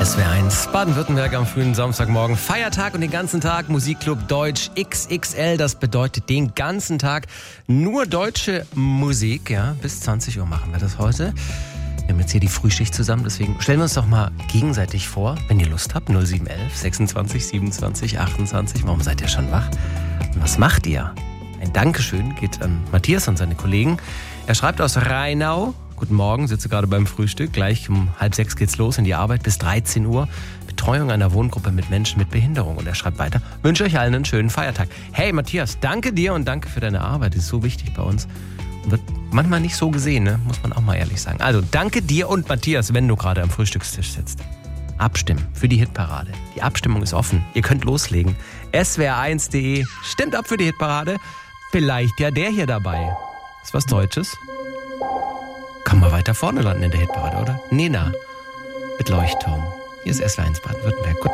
SWR1 Baden-Württemberg am frühen Samstagmorgen. Feiertag und den ganzen Tag Musikclub Deutsch XXL. Das bedeutet den ganzen Tag nur deutsche Musik. Ja, bis 20 Uhr machen wir das heute. Wir haben jetzt hier die Frühschicht zusammen, deswegen stellen wir uns doch mal gegenseitig vor, wenn ihr Lust habt. 0711 26 27 28. Warum seid ihr schon wach? Und was macht ihr? Ein Dankeschön geht an Matthias und seine Kollegen. Er schreibt aus Rheinau. Guten Morgen, sitze gerade beim Frühstück. Gleich um 5:30 geht's los in die Arbeit bis 13 Uhr. Betreuung einer Wohngruppe mit Menschen mit Behinderung. Und er schreibt weiter, wünsche euch allen einen schönen Feiertag. Hey Matthias, danke dir und danke für deine Arbeit. Das ist so wichtig bei uns. Und wird manchmal nicht so gesehen, ne? Muss man auch mal ehrlich sagen. Also danke dir und Matthias, wenn du gerade am Frühstückstisch sitzt. Abstimmen für die Hitparade. Die Abstimmung ist offen. Ihr könnt loslegen. swr1.de. Stimmt ab für die Hitparade. Vielleicht ja der hier dabei. Ist was Deutsches? Kann mal weiter vorne landen in der Hitparade, oder? Nena mit Leuchtturm. Hier ist SWR1 Baden-Württemberg.